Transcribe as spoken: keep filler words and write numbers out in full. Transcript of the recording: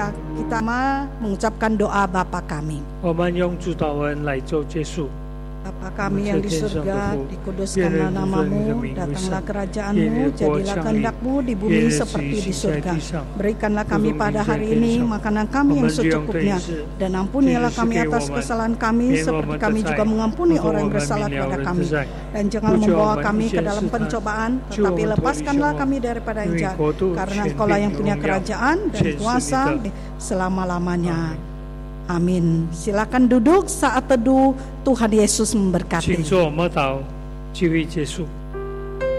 ya kita mengucapkan doa Bapa kami. 我们用主祷文来做结束。 Bapa kami yang di surga, dikuduskanlah namamu, datanglah kerajaanmu, jadilah kehendak-mu di bumi seperti di surga. Berikanlah kami pada hari ini makanan kami yang secukupnya, dan ampunilah kami atas kesalahan kami, seperti kami juga mengampuni orang yang bersalah kepada kami. Dan jangan membawa kami ke dalam pencobaan, tetapi lepaskanlah kami daripada yang jahat, karena Engkaulah yang punya kerajaan dan kuasa selama-lamanya. Amin. Silakan duduk saat teduh. Tuhan Yesus memberkati. 请坐，我们祷，聚会结束。